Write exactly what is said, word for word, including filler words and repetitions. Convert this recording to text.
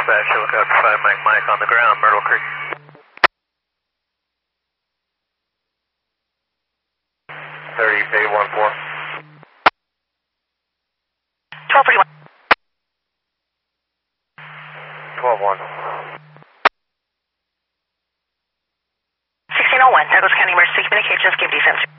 dispatch, look out for five Mike Mike on the ground, Myrtle Creek. thirty, eight one four. twelve forty-one. twelve one. sixteen oh one, Douglas County Emergency Communications, give defense.